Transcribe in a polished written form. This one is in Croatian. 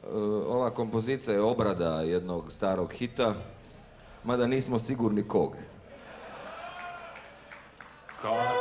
ova kompozicija je obrada jednog starog hita, mada nismo sigurni kog. Kao